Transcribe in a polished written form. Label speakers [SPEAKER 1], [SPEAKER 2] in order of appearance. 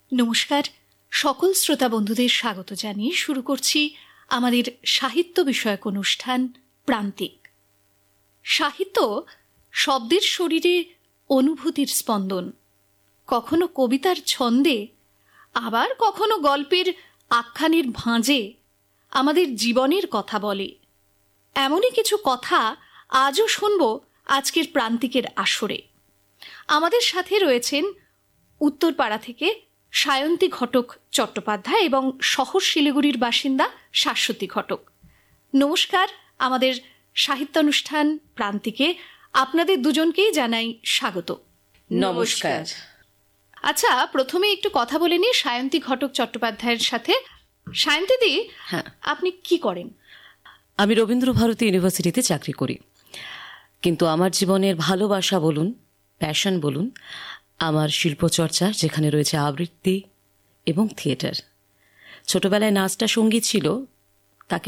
[SPEAKER 1] নমস্কার, সকল শ্রোতা বন্ধুদের স্বাগত জানিয়ে শুরু করছি আমাদের সাহিত্য বিষয়ক অনুষ্ঠান প্রান্তিক। সাহিত্য শব্দের শরীরে অনুভূতির স্পন্দন, কখনো কবিতার ছন্দে, আবার কখনো গল্পের আখ্যানের ভাঁজে আমাদের জীবনের কথা বলে। এমনই কিছু কথা আজও শুনব আজকের প্রান্তিকের আসরে। আমাদের সাথে রয়েছেন উত্তরপাড়া থেকে সায়ন্তী ঘটক চট্টোপাধ্যায় এবং শহর শিলিগুড়ির বাসিন্দা শাশ্বতী ঘটক। নমস্কার, আমাদের সাহিত্যানুষ্ঠান প্রান্তিকে আপনাদের দুজনকেই জানাই স্বাগত।
[SPEAKER 2] নমস্কার।
[SPEAKER 1] আচ্ছা, প্রথমে একটু কথা বলে নিই সায়ন্তী ঘটক চট্টোপাধ্যায়ের সাথে। সায়ন্তীদি, আপনি কি করেন?
[SPEAKER 2] আমি রবীন্দ্রভারতী ইউনিভার্সিটিতে চাকরি করি, কিন্তু আমার জীবনের ভালোবাসা বলুন, প্যাশন বলুন, আমার শিল্পচর্চা, যেখানে রয়েছে আবৃত্তি এবং থিয়েটার। ছোটবেলায় নাচটা সঙ্গীত ছিল,